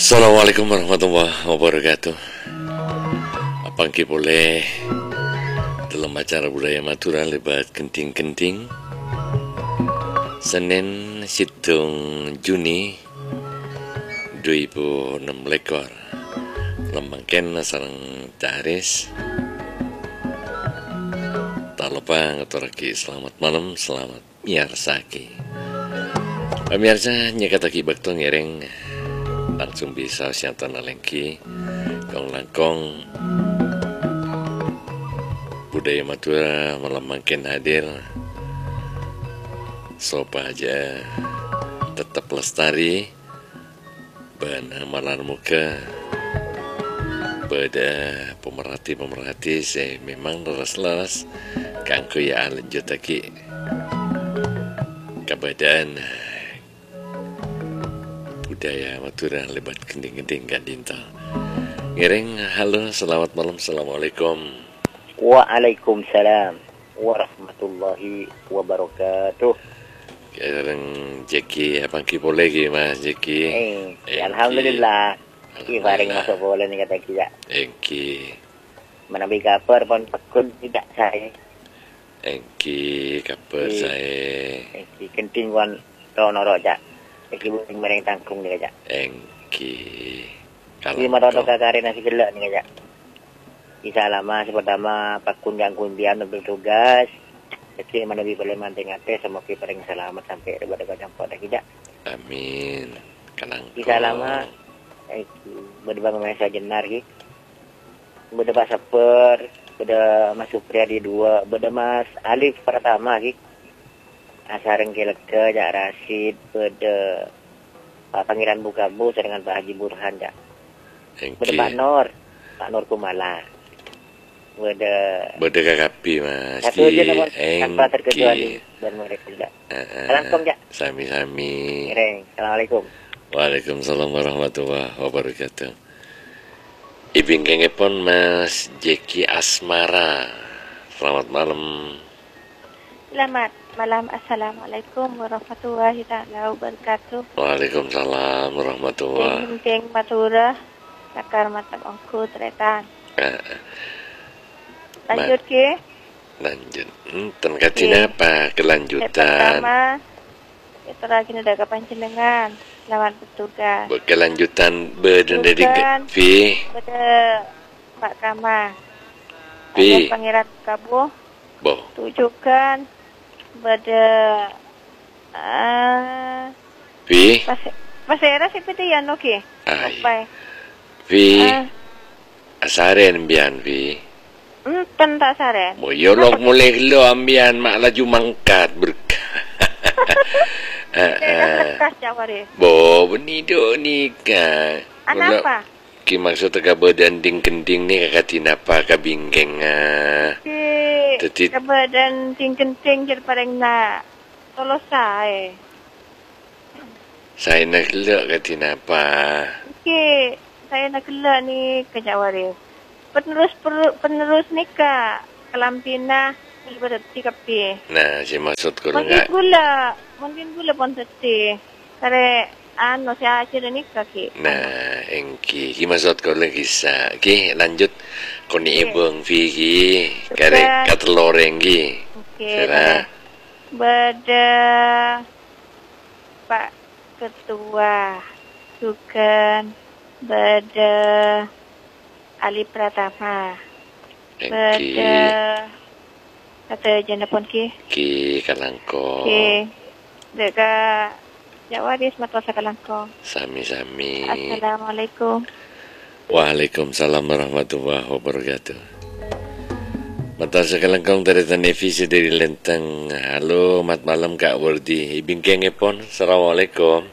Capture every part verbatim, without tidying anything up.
Assalamualaikum warahmatullahi wabarakatuh. Apang ki boleh dalam acara budaya Madura lebat kenting-kenting Senin situng Juni dua ribu enam belas lembangken sareng Taris. Tak lupa ngaturake selamat malam, selamat miarsaki. Pemirsa nyekataki bakto ngereng langsung bisa siantan alengki kong langkong budaya Madura malam makin hadir sopa aja tetap lestari bana malar muka pada pemerhati-pemerhati saya memang leras-leras kangku ya lanjut lagi keberadaan budaya Madura lebat kending-kending gandinta. Ngereng, halo, selamat malam, assalamualaikum. Waalaikumsalam warahmatullahi wabarakatuh. Ngereng Jeki, apang ki boleh ki mas Jeki? Eh, eh alhamdulillah. Ki faring masuk boleh ni kata kita. Engki. Menabi kabar pun pekun tidak saya. Engki kabar saya. Engki kenting wan rono roja. Engki buing mereng tangkung ni kaja. Engki. Ki marodo kakare nasi gelak ni kaja. Isa lama pertama pakun ganggun biar bertugas. Jadi menabi boleh manting ate sama ki paling selamat sampai dekat-dekat campur dah kita. Amin. Kanang. Isa lama Engki berdebang masa jenar ki. Beda Pak Saper, beda Mas Supriyadi dua, beda Mas Alif pertama ki. Asareng Keleke, Jak Rasid, beda Pak Pangeran Bukabu dengan Pak Haji Burhan, Jak. Beda Pak Nur, Pak Nur Kumala. Beda Beda kakapi mas. Satu je nama tanpa terkecuali dan mereka tidak. Assalamualaikum, Jak. Sami-sami. Ngereng, Assalamualaikum. Waalaikumsalam warahmatullahi wabarakatuh. Ibing kengepon Mas Jeki Asmara. Selamat malam. Selamat malam. Assalamualaikum warahmatullahi taala wabarakatuh. Waalaikumsalam warahmatullahi. Geng Madura, nakar mata bangku tretan. Uh, Lanjut ke? Lanjut. Hmm, tenkatin apa kelanjutan? Pertama, itu lagi ada kepanjenengan. Selamat bertugas. Kelanjutan beden dari V. Pada Pak Kama. V. Pangeran Kabu. Boh. Tujukan pada uh, V. Pasera seperti yang oke. Ay. V. Uh, Asaren bian V. Hmm, pentak saren. Boyolok mulai lo ambian mak laju mangkat berkah. Uh, uh, Bo, benido ni ka. Anapa? Ki maksud ka bedanding kending ni kakatin apa ka bingkeng ah. Ki Teti... badan ting-kenting jer pareng na. Tolo saya. Saya nak gelak katin apa? Ki saya nak gelak ni ke Jawari. Penerus per, penerus nikah kelampina berarti kapi. Nah, si maksud ko nga. Mungkin gula, mungkin gula pun teti. Kare ano siya aja ni kaki. Nah, engki, ki maksud ko lagi sa. Ki lanjut ko ni ibang fi ki. Kare katloreng ki. Okey. Beda Pak Ketua Sukan beda Ali Pratama. Beda kata jana pun ki. Ki kalangko. Ki. Deka Jawaris matosa kalangko. Sami-sami. Assalamualaikum. Waalaikumsalam warahmatullahi wabarakatuh. Matosa kalangkong dari televisi dari Lenteng. Halo, mat malam Kak Wardi. Ibing kengepon. Assalamualaikum.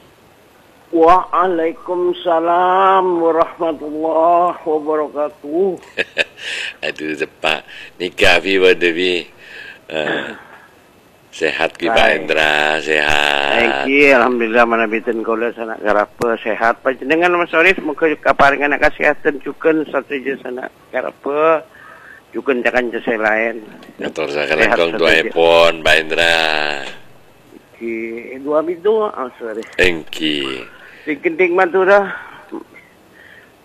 Waalaikumsalam warahmatullahi wabarakatuh. Aduh, tepat. Nikah fi Dewi. Uh, sehat ki Pak Indra, sehat. Thank you, alhamdulillah mana bitin kola sana garapa sehat. Panjenengan Mas Arif muka kaparingan kesehatan juga satu je sana garapa. Juga jangan jasa lain. Ngatur sekarang kong dua epon Pak Indra. Ki dua bidu, ah sorry. Thank you. Di Kenting Madura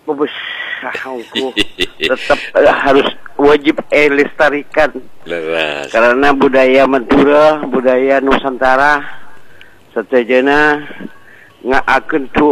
Bebesar aku. Tetap uh, harus wajib eh lestarikan. Leras. Karena budaya Madura, budaya Nusantara setajana nga akan tu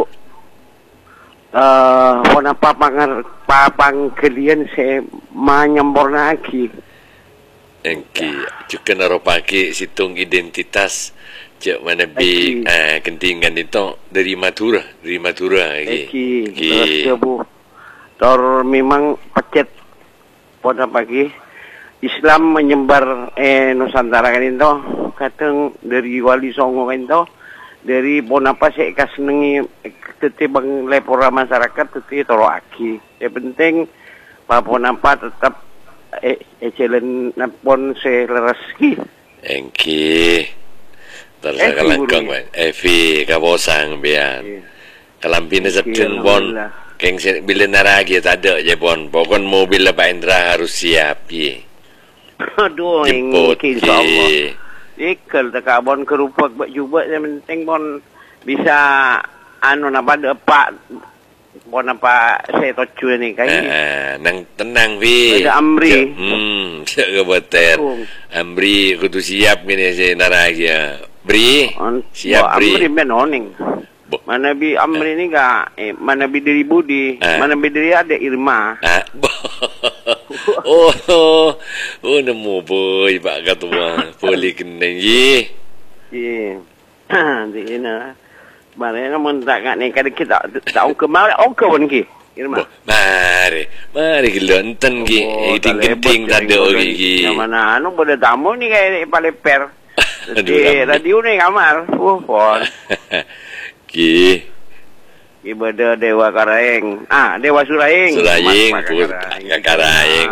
uh, wana papangar papang kalian se manyamborna lagi. Engki juga naropaki situng identitas cek mana bi uh, kentingan itu dari Madura, dari Madura lagi. Eki, terus bu, tor memang pacet pada pagi Islam menyebar eh Nusantara kan itu, kateng dari Wali Songo kan itu, dari Bonapa saya kasenengi teti bang lepora masyarakat teti toro aki. Yang penting Pak Bonapa tetap eh ecelen napon selereski. Engki. Terus kalangkong man. Evi kabosang bian. Kalampina sa bon. Keng bila naragi tak ada je bon. Pokon mobil Pak Indra harus siap ye. Aduh, jemput ki. Ikel tak bon kerupak buat juga yang penting bon bisa anu napa depak bon apa saya tocu ni kai. Ah, nang tenang vi. Ada Amri. Hmm, ke beter. Amri kudu siap gini si naragi ya. Bri, siap Bri. Amri menoning. Mana bi Amri ni ga, eh, mana bi dari Budi, ah. mana bi dari ada Irma. Ah. oh, oh, oh, nemu boy Pak Ketua, boleh kena ye. Ye, di ina. Mana namun tak kat ni kada kita tak ongke mari ongke pun ki. Irma. Oh, mari, mari kita enten ki, ting-ting tak ada lagi ki. Yang mana anu boleh tamu ni kayak paleper. Di radio ni kamar. Oh, pon. Ki. Ibadah Dewa Karaeng. Ah, Dewa Suraing. Suraing, pun Karaeng.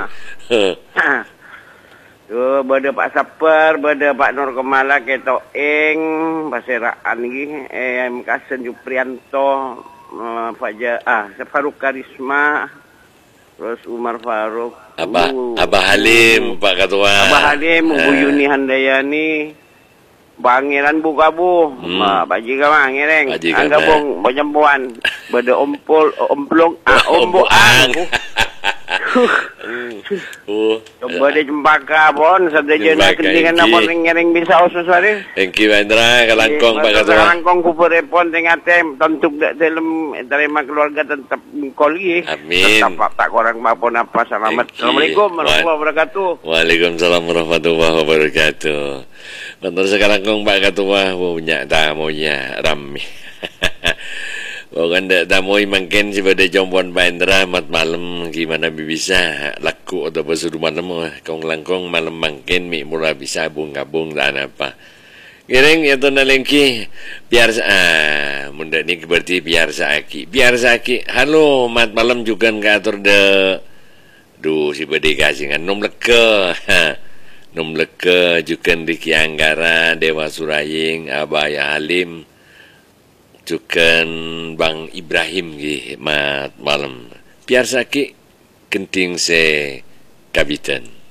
Tu bada Pak Saper, bada Pak Nur Kemala keto ing Baseraan iki eh Kasen Juprianto, uh, Fajar ah Faruk Karisma, terus Umar Faruk. Abah uh, Abah Halim, uh, Pak Ketua. Abah Halim, Bu Yuni Handayani. Bangiran buka bu, hmm. Baji kamang ngereng, angga bong banyampuan, beda ompol, omplong, ah omboang. Oh, coba deh cempaka bon, sadajana kendingan napon ngereng bisa ususari. Thank you Indra, kalangkong Pak Ketua. Kalangkong kuperepon tengah tem, tentuk dalam terima keluarga tetap koli. Amin. Tetap tak korang mapun apa. Selamat. Assalamualaikum warahmatullahi wabarakatuh. Waalaikumsalam warahmatullahi wabarakatuh. Bentar sekarang kong Pak Ketua punya tamunya rame. Bukan tak tamu mungkin si pada jompuan Pak Indra mat malam gimana bisa laku atau bersuruh malam kong langkong malam mungkin mi murah bisa bung-gabung dan apa. Giring itu nalengki biar ah munda ni berarti biar saki biar saki. Halo mat malam juga ngatur de du si pada kasingan nom leke. Nom leke juga Riki Anggara, Dewa Suraing, Abaya Halim, juga Bang Ibrahim gi mat malam. Biar sakit kenting se kabitan.